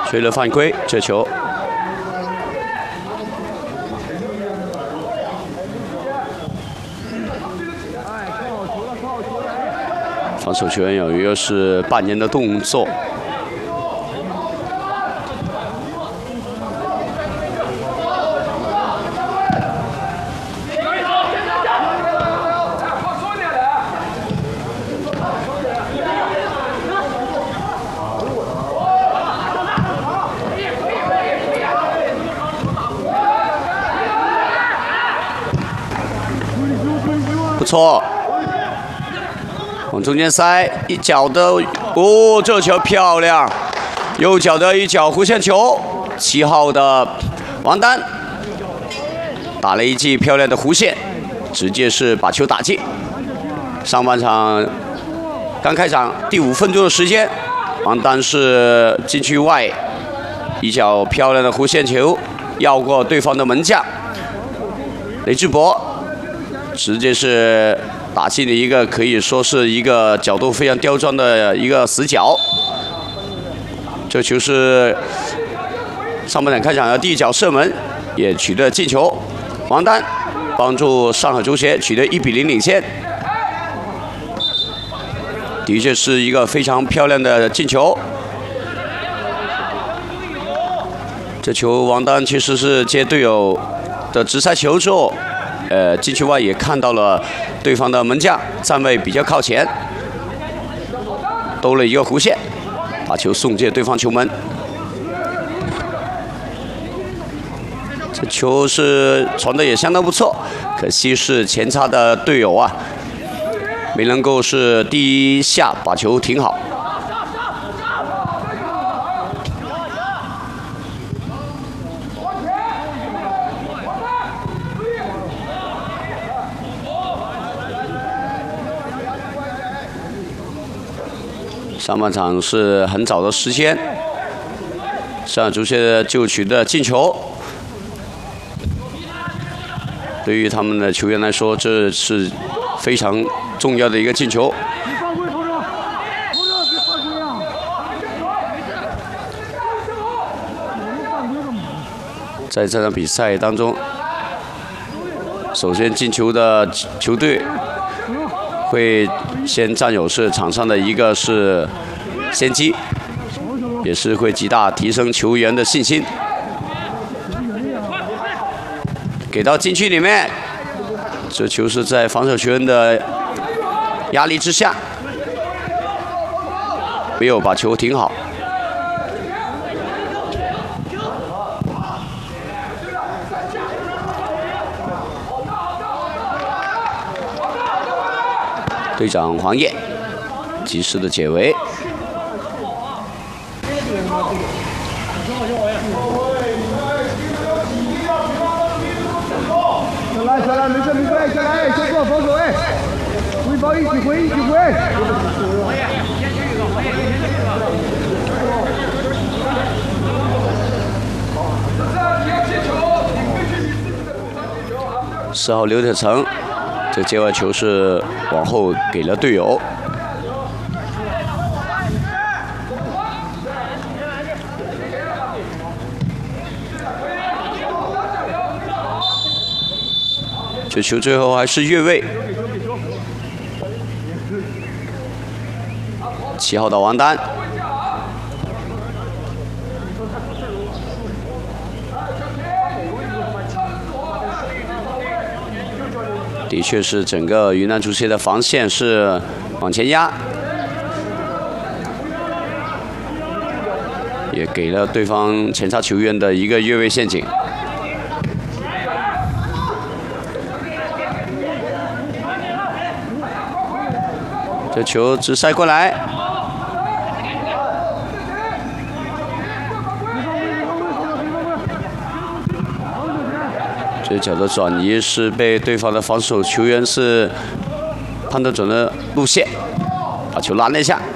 吹了犯规，这球。防守球员有一个是扮演的动作。 不错，往中间塞，一脚的，哦，这球漂亮，右脚的一脚弧线球，7号的王丹打了一记漂亮的弧线，直接是把球打进。上半场刚开场第5分钟的时间，王丹是禁区外一脚漂亮的弧线球，绕过对方的门将雷志博。 直接是打进了一个可以说是一个角度非常刁钻的一个死角。这球是上半场开场的第一脚射门，也取得进球。王丹帮助上海足协取得1比0领先，的确是一个非常漂亮的进球。这球王丹其实是接队友的直塞球之后。 禁区外也看到了对方的门将站位比较靠前，兜了一个弧线，把球送进对方球门。这球是传的也相当不错，可惜是前插的队友啊，没能够是第一下把球停好。 上半场是很早的时间，上海足协就取得进球。对于他们的球员来说，这是非常重要的一个进球。在这场比赛当中，首先进球的球队。 会先占有是场上的一个是先机，也是会极大提升球员的信心。给到禁区里面，这球是在防守球员的压力之下，没有把球停好。 队长黄烨及时的解围。 下来，没事，下来，先做防守，哎，回防一起回。 4号刘铁成。 这接外球是往后给了队友，这球最后还是越位。7号的王丹。 的确是整个云南足协的防线是往前压，也给了对方前插球员的一个越位陷阱。这球直塞过来，这脚的转移是被对方的防守球员是判断准了路线，把球拦了一下。